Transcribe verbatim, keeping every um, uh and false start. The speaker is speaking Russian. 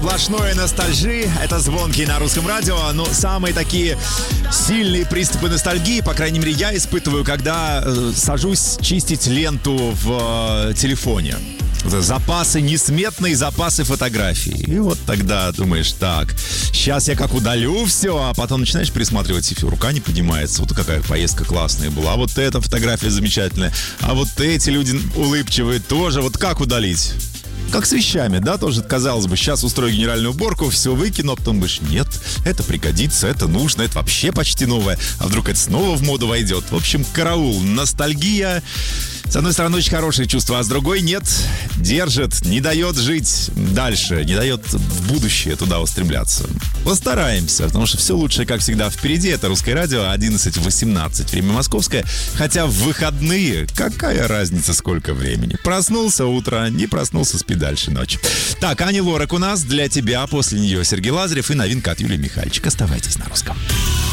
Сплошное ностальжи. Это звонки на русском радио. Но самые такие сильные приступы ностальгии, по крайней мере, я испытываю, когда э, сажусь чистить ленту в э, телефоне. Запасы, несметные запасы фотографий. И вот тогда думаешь, так, сейчас я как удалю все, а потом начинаешь пересматривать, и рука не поднимается. Вот какая поездка классная была. А вот эта фотография замечательная. А вот эти люди улыбчивые тоже. Вот как удалить? Как с вещами, да, тоже, казалось бы, сейчас устрою генеральную уборку, все выкину, а потом говоришь, нет, это пригодится, это нужно, это вообще почти новое, а вдруг это снова в моду войдет. В общем, караул, ностальгия, с одной стороны, очень хорошее чувство, а с другой нет, держит, не дает жить дальше, не дает в будущее туда устремляться. Постараемся, потому что все лучшее, как всегда, впереди. Это Русское радио, одиннадцать восемнадцать, время московское, хотя в выходные какая разница, сколько времени. Проснулся утро, не проснулся, спи дальше ночь. Так, Ани Лорак у нас для тебя, после нее Сергей Лазарев и новинка от Юлии Михальчик. Оставайтесь на русском.